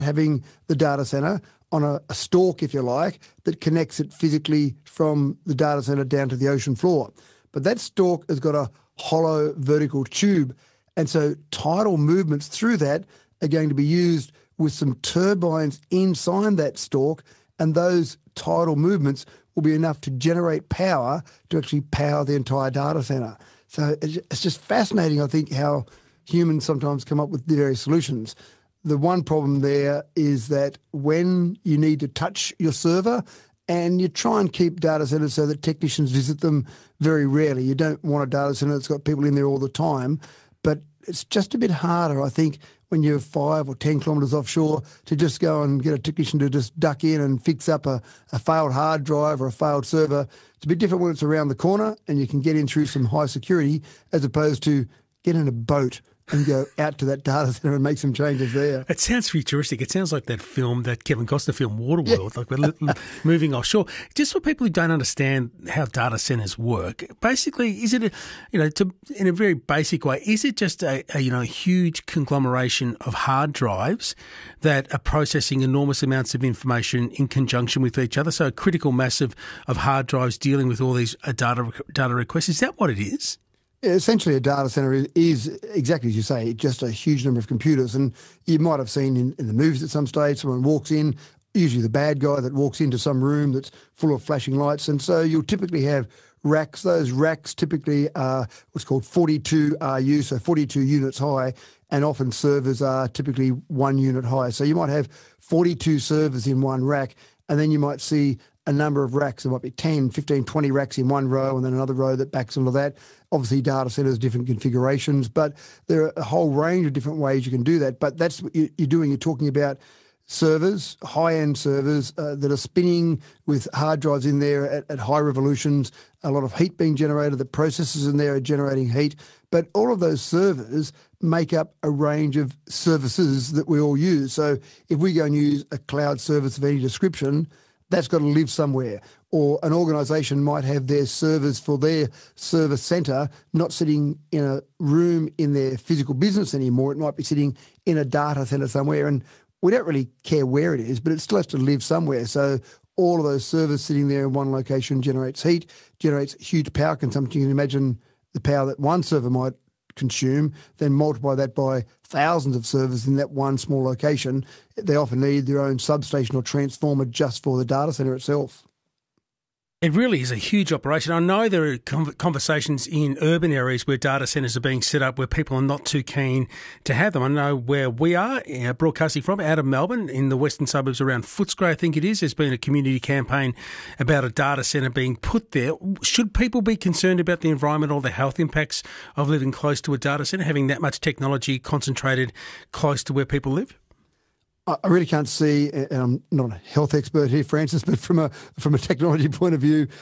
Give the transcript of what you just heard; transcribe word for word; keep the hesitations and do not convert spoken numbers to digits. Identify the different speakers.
Speaker 1: having the data center on a, a stalk, if you like, that connects it physically from the data center down to the ocean floor. But that stalk has got a hollow vertical tube, and so tidal movements through that are going to be used with some turbines inside that stalk, and those tidal movements will be enough to generate power to actually power the entire data center. So it's just fascinating, I think, how humans sometimes come up with the various solutions. The one problem there is that when you need to touch your server, and you try and keep data centers so that technicians visit them very rarely. You don't want a data center that's got people in there all the time, but it's just a bit harder, I think, when you're five or ten kilometres offshore to just go and get a technician to just duck in and fix up a, a failed hard drive or a failed server. It's a bit different when it's around the corner and you can get in through some high security as opposed to get in a boat and go out to that data centre and make some changes there.
Speaker 2: It sounds futuristic. It sounds like that film, that Kevin Costner film, Waterworld, yeah. like we're moving offshore. Just for people who don't understand how data centres work, basically, is it, a, you know, to, in a very basic way, is it just a, a, you know, huge conglomeration of hard drives that are processing enormous amounts of information in conjunction with each other? So a critical mass of, of hard drives dealing with all these uh, data data requests. Is that what it is?
Speaker 1: Essentially, a data center is, is exactly as you say, just a huge number of computers. And you might have seen in, in the movies at some stage, someone walks in, usually the bad guy that walks into some room that's full of flashing lights. And so you'll typically have racks. Those racks typically are what's called forty-two R U, so forty-two units high, and often servers are typically one unit high. So you might have forty-two servers in one rack, and then you might see a number of racks. There might be ten, fifteen, twenty racks in one row and then another row that backs onto that. Obviously, data centers, different configurations, but there are a whole range of different ways you can do that. But that's what you're doing. You're talking about servers, high-end servers uh, that are spinning with hard drives in there at, at high revolutions, a lot of heat being generated, the processors in there are generating heat. But all of those servers make up a range of services that we all use. So if we go and use a cloud service of any description, that's got to live somewhere. Or an organisation might have their servers for their service centre not sitting in a room in their physical business anymore. It might be sitting in a data centre somewhere, and we don't really care where it is, but it still has to live somewhere. So all of those servers sitting there in one location generates heat, generates huge power consumption. You can imagine the power that one server might consume, then multiply that by thousands of servers in that one small location. They often need their own substation or transformer just for the data centre itself.
Speaker 2: It really is a huge operation. I know there are conversations in urban areas where data centres are being set up where people are not too keen to have them. I know where we are, uh, broadcasting from, out of Melbourne, in the western suburbs around Footscray, I think it is. There's been a community campaign about a data centre being put there. Should people be concerned about the environment or the health impacts of living close to a data centre, having that much technology concentrated close to where people live?
Speaker 1: I really can't see, and I'm not a health expert here, Francis, but from a from a technology point of view,